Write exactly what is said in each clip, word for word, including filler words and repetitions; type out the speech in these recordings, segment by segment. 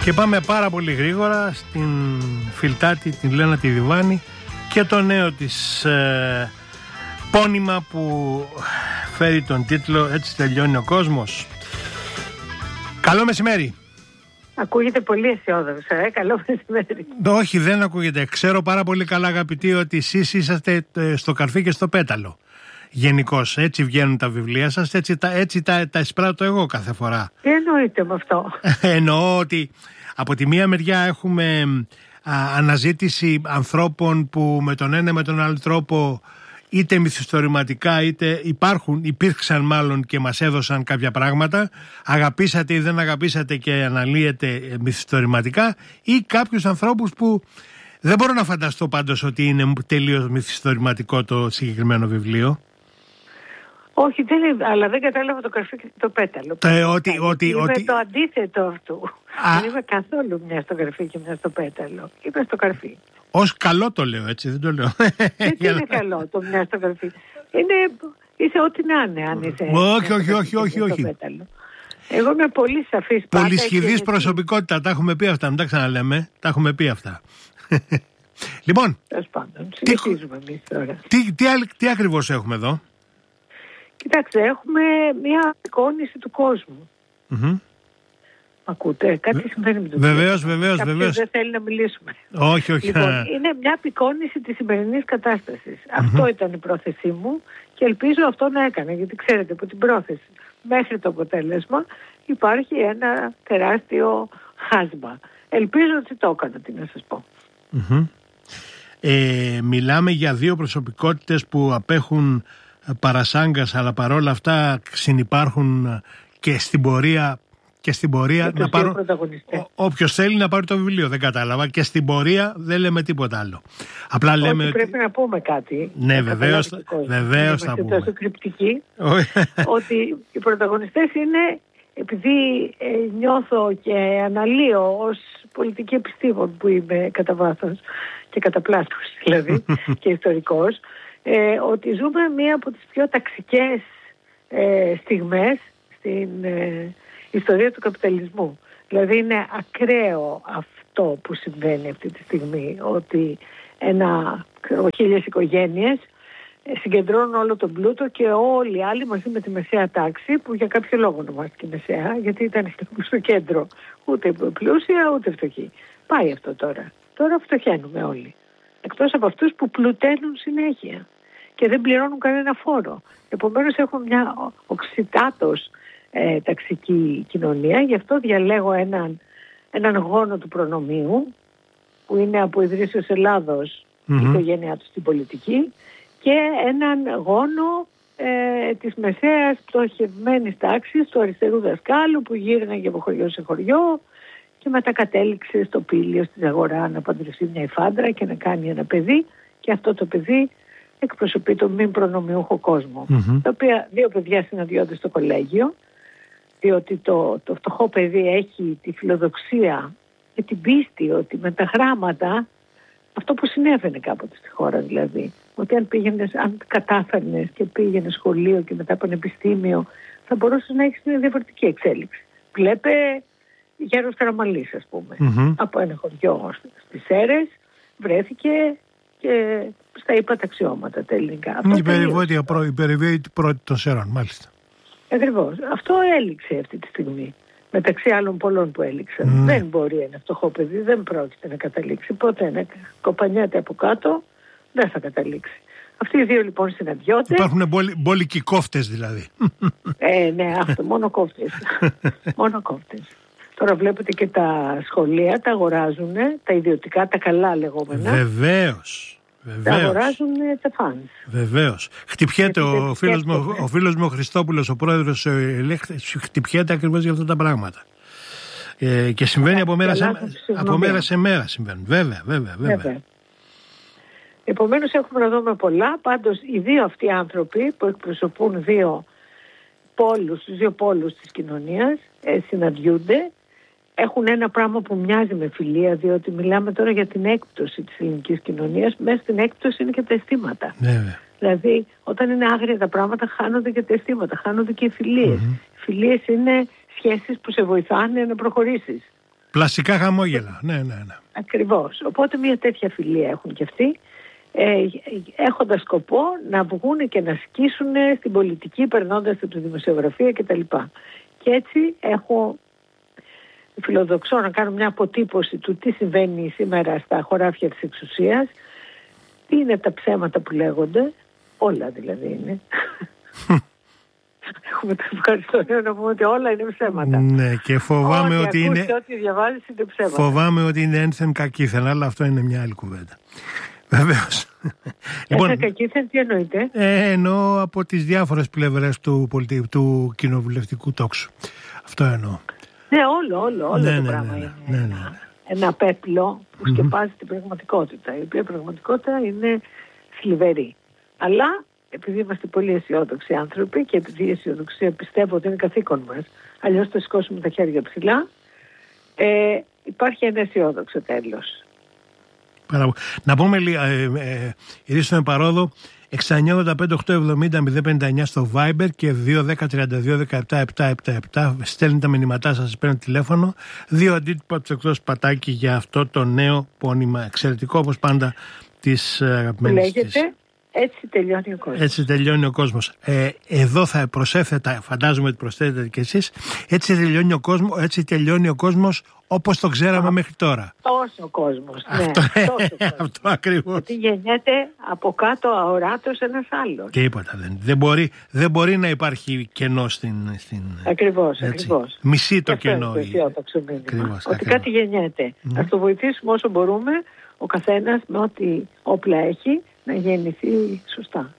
Και πάμε πάρα πολύ γρήγορα στην Φιλτάτη, την Λένα τη Διβάνη και το νέο της ε, πόνημα που φέρει τον τίτλο «Έτσι τελειώνει ο κόσμος». Καλό μεσημέρι. Ακούγεται πολύ αισιόδοξο, ε? Καλό μεσημέρι. Όχι, δεν ακούγεται. Ξέρω πάρα πολύ καλά, αγαπητοί, ότι εσείς είσαστε στο καρφί και στο πέταλο. Γενικώς, έτσι βγαίνουν τα βιβλία σας, έτσι τα, έτσι τα, τα εισπράττω εγώ κάθε φορά. Τι εννοείτε με αυτό? Εννοώ ότι από τη μία μεριά έχουμε α, αναζήτηση ανθρώπων που με τον ένα με τον άλλο τρόπο είτε μυθιστορηματικά είτε υπάρχουν, υπήρξαν μάλλον και μας έδωσαν κάποια πράγματα, αγαπήσατε ή δεν αγαπήσατε και αναλύετε μυθιστορηματικά, ή κάποιους ανθρώπους που δεν μπορώ να φανταστώ πάντως ότι είναι τελείως μυθιστορηματικό το συγκεκριμένο βιβλίο. Όχι, δεν είναι, αλλά δεν κατάλαβα το καρφί και το πέταλο. Ε, ότι, ότι, είμαι ότι... το αντίθετο αυτού. Α... Δεν είμαι καθόλου μια στο καρφί και μια στο πέταλο. Είμαι στο καρφί. Ως καλό το λέω, έτσι, δεν το λέω. Δεν είναι καλό το μια στο καρφί. Είναι, είσαι ό,τι να είναι, αν είσαι. Όχι, όχι, όχι, όχι, όχι. Εγώ είμαι πολύ σαφής. Πολυσχηδής προσωπικότητα, τα έχουμε πει αυτά, μην τα ξαναλέμε. Τα έχουμε πει αυτά. Λοιπόν, τέλος πάντων, συνεχίζουμε εμείς τώρα. Τι, τι, τι ακριβώς έχουμε εδώ? Κοιτάξτε, έχουμε μια εικόνηση του κόσμου. Mm-hmm. Ακούτε, κάτι Βε... συμβαίνει με τον κόσμο. Βεβαίως, βεβαίως, βεβαίως. δεν θέλει να μιλήσουμε. Όχι, όχι. Λοιπόν, είναι μια απεικόνηση της σημερινής κατάστασης. Mm-hmm. Αυτό ήταν η πρόθεσή μου και ελπίζω αυτό να έκανε, γιατί ξέρετε από την πρόθεση μέχρι το αποτέλεσμα υπάρχει ένα τεράστιο χάσμα. Ελπίζω ότι το έκανα, τι να σας πω. Mm-hmm. Ε, μιλάμε για δύο προσωπικότητες που απέχουν παρασάγκας, αλλά παρόλα αυτά συνυπάρχουν και στην πορεία, και στην πορεία να πάρουν, όποιος θέλει να πάρει το βιβλίο, δεν κατάλαβα, και στην πορεία δεν λέμε τίποτα άλλο. Απλά όχι, λέμε πρέπει ότι... να πούμε κάτι. Ναι, βεβαίως, βεβαίως θα πούμε. Τόσο κρυπτικοί, ότι οι πρωταγωνιστές είναι, επειδή ε, νιώθω και αναλύω ως πολιτική επιστήμον που είμαι κατά βάθος και κατά πλάτους δηλαδή και ιστορικός, Ε, ότι ζούμε μία από τις πιο ταξικές ε, στιγμές στην ε, ιστορία του καπιταλισμού. Δηλαδή είναι ακραίο αυτό που συμβαίνει αυτή τη στιγμή, ότι ένα, ξέρω, χίλιες οικογένειες ε, συγκεντρώνουν όλο τον πλούτο και όλοι οι άλλοι μαζί με τη μεσαία τάξη, που για κάποιο λόγο ονομάστηκε μεσαία, γιατί ήταν στο κέντρο ούτε πλούσια ούτε φτωχή. Πάει αυτό τώρα. Τώρα φτωχαίνουμε όλοι. Εκτός από αυτούς που πλουταίνουν συνέχεια και δεν πληρώνουν κανένα φόρο. Επομένως έχουμε μια οξυτάτως ε, ταξική κοινωνία. Γι' αυτό διαλέγω έναν, έναν γόνο του προνομίου, που είναι από ιδρύσεως Ελλάδος mm-hmm. η οικογένειά του στην πολιτική, και έναν γόνο ε, της μεσαίας πτωχευμένης τάξης του αριστερού δασκάλου, που γύρναγε από χωριό σε χωριό και μετά κατέληξε στο Πήλιο, στην αγορά, να παντρευτεί μια υφάντρα και να κάνει ένα παιδί, και αυτό το παιδί εκπροσωπεί τον μη προνομιούχο κόσμο. Mm-hmm. Τα οποία δύο παιδιά συναντιόνται στο κολέγιο, διότι το, το φτωχό παιδί έχει τη φιλοδοξία και την πίστη ότι με τα γράμματα, αυτό που συνέβαινε κάποτε στη χώρα δηλαδή, ότι αν πήγαινες, αν κατάφερνες και πήγαινες σχολείο και μετά πανεπιστήμιο, θα μπορούσες να έχεις μια διαφορετική εξέλιξη. Βλέπε Γέρος Καραμαλής, ας πούμε, mm-hmm. από ένα χωριό στις Σέρρες βρέθηκε και στα είπα τα αξιώματα τα ελληνικά. Η περιβόητη πρώτη των Σέρων, μάλιστα. Ακριβώς. Αυτό έληξε αυτή τη στιγμή. Μεταξύ άλλων πολλών που έληξαν. Mm. Δεν μπορεί ένα φτωχό παιδί, δεν πρόκειται να καταλήξει. Πότε να κοπανιάται από κάτω, δεν θα καταλήξει. Αυτοί οι δύο λοιπόν συναντιόνται. Υπάρχουν μπόλικοι κόφτες δηλαδή. Ε, ναι, αυτό, μόνο κόφτες. μόνο κόφτες. Τώρα βλέπετε και τα σχολεία τα αγοράζουν, τα ιδιωτικά, τα καλά λεγόμενα. Βεβαίως. Τα αγοράζουν τα φανς. Βεβαίως. Χτυπιέται ο φίλος, μου, ο φίλος μου ο Χριστόπουλος, ο πρόεδρος, χτυπιέται ακριβώς για αυτά τα πράγματα. Ε, και συμβαίνει από μέρα, σε, από μέρα σε μέρα συμβαίνουν. Βέβαια, βέβαια, βέβαια. βέβαια. Επομένως έχουμε να δούμε πολλά. Πάντως οι δύο αυτοί άνθρωποι που εκπροσωπούν δύο πόλους, τους δύο πόλους της κοινωνίας, ε, συναντιούνται. Έχουν ένα πράγμα που μοιάζει με φιλία, διότι μιλάμε τώρα για την έκπτωση της ελληνικής κοινωνίας. Μέσα στην έκπτωση είναι και τα αισθήματα. Βέβαια. Δηλαδή, όταν είναι άγρια τα πράγματα, χάνονται και τα αισθήματα, χάνονται και οι φιλίες. Mm-hmm. Οι φιλίες είναι σχέσεις που σε βοηθάνε να προχωρήσεις. Πλαστικά χαμόγελα. Ναι, ναι, ναι. Ακριβώς. Οπότε μια τέτοια φιλία έχουν και αυτοί, ε, έχοντας σκοπό να βγουν και να σκίσουν στην πολιτική, περνώντας από τη δημοσιογραφία κτλ. Και έτσι έχω φιλοδοξώ να κάνω μια αποτύπωση του τι συμβαίνει σήμερα στα χωράφια της εξουσίας, τι είναι τα ψέματα που λέγονται, όλα δηλαδή είναι. Έχουμε το ευχαριστώ να πούμε ότι όλα είναι ψέματα. Ναι, και φοβάμαι ό, ότι είναι. Ό,τι διαβάζεις είναι ψέματα. Φοβάμαι ότι είναι ένθεν κακήθεν, αλλά αυτό είναι μια άλλη κουβέντα. Βεβαίως. Ένθεν κακήθεν, τι εννοείται? Ε, εννοώ από τις διάφορες πλευρές του, πολιτι... του κοινοβουλευτικού τόξου. Αυτό εννοώ. Ναι, όλο, όλο, όλο ναι, το ναι, πράγμα ναι, είναι ναι, ναι, ναι. ένα πέπλο που mm-hmm. σκεπάζει την πραγματικότητα, η οποία πραγματικότητα είναι θλιβερή. Αλλά επειδή είμαστε πολύ αισιόδοξοι άνθρωποι και επειδή η αισιοδοξία πιστεύω ότι είναι καθήκον μας, αλλιώς θα σηκώσουμε τα χέρια ψηλά, ε, υπάρχει ένα αισιόδοξο τέλος. Να πούμε, ε, ε, ηρίστον παρόδο, έξι εννιά ογδόντα πέντε οκτακόσια εβδομήντα μηδέν πενήντα εννιά στο Viber και δύο δέκα τριάντα δύο δεκαεπτά επτακόσια εβδομήντα επτά. Στέλνει τα μηνύματά σας, παίρνει τηλέφωνο. Δύο αντίτυπα από τους εκτός πατάκι για αυτό το νέο πόνημα. Εξαιρετικό όπως πάντα της αγαπημένης της. Λέγεται Έτσι τελειώνει ο κόσμος. Έτσι τελειώνει ο κόσμος. Ε, εδώ θα προσέθετα, φαντάζομαι ότι προσθέτετε κι εσείς, έτσι τελειώνει ο κόσμος, έτσι τελειώνει ο κόσμος όπως το ξέραμε Α, μέχρι τώρα. Τόσο κόσμος. Αυτό, ναι, τόσο κόσμος. Αυτό ακριβώς. Γιατί γεννιέται από κάτω αοράτος ένας άλλος. Τίποτα δεν. Δεν μπορεί, δεν μπορεί να υπάρχει κενό στην. στην ακριβώς, ακριβώς. Μισή το και κενό. Αυτό είναι το αισιόδοξο μήνυμα. Ακριβώς, ότι ακριβώς. κάτι γεννιέται. Mm. Ας το βοηθήσουμε όσο μπορούμε ο καθένας με ό,τι όπλα έχει να γεννηθεί σωστά.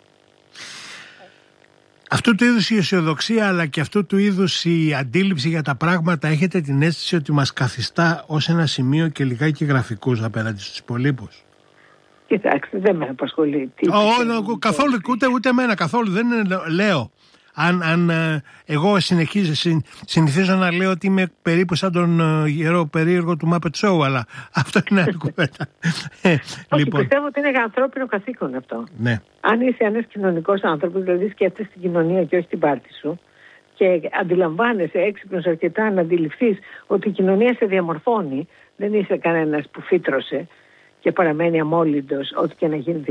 Αυτού του είδους η αισιοδοξία αλλά και αυτού του είδους η αντίληψη για τα πράγματα, έχετε την αίσθηση ότι μας καθιστά ως ένα σημείο και λιγάκι γραφικούς απέναντι στους υπολείπους? Κοιτάξτε, δεν με απασχολεί. Oh, καθόλου, ούτε, ούτε εμένα καθόλου, δεν είναι, λέω. Αν, αν ε, εγώ συνεχίζω, συν, συνηθίζω να λέω ότι είμαι περίπου σαν τον ε, γερό περίεργο του Muppet Show, αλλά αυτό είναι άλλη κουβέντα. Όχι, λοιπόν. Πιστεύω ότι είναι για ανθρώπινο καθήκον αυτό. Ναι. Αν είσαι ένας κοινωνικός άνθρωπος, δηλαδή σκέφτεσαι την κοινωνία και όχι την πάρτη σου, και αντιλαμβάνεσαι έξυπνος αρκετά να αντιληφθείς ότι η κοινωνία σε διαμορφώνει, δεν είσαι κανένας που φύτρωσε και παραμένει αμόλυντος ό,τι και να γίνει